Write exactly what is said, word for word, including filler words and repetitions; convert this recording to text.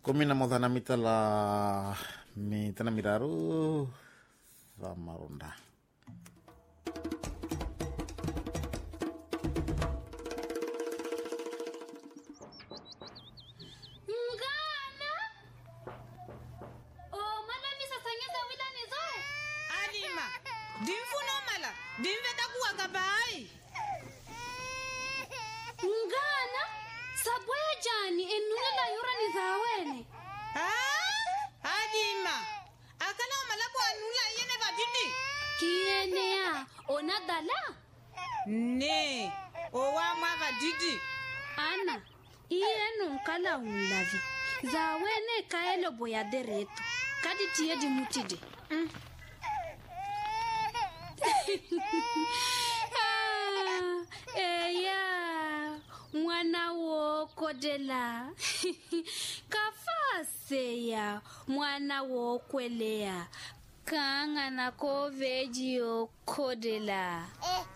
kumi na moja na mitala mitana miraru za maronda. Mgana oh mana misa sanyeza wila nizo Alima dimfuno mala dimveta kuwa kabai Mgana sabwe jani enuna la yura ni zawene ah Alima akala mala kwa nula yene vadidi kienea ona dala ne owa mwa vadidi ana ienu nkala unlavi zawene kaelo boya dereto kadi tiye di mutide mm. ah, eya mwana wo kodela kafaseya mwana wo kwelea kanga na koveji o kodela